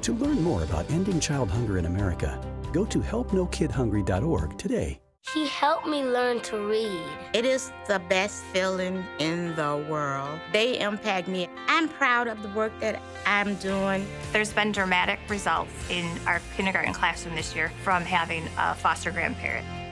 To learn more about ending child hunger in America, go to helpnokidhungry.org today. He helped me learn to read. It is the best feeling in the world. They impact me. I'm proud of the work that I'm doing. There's been dramatic results in our kindergarten classroom this year from having a foster grandparent.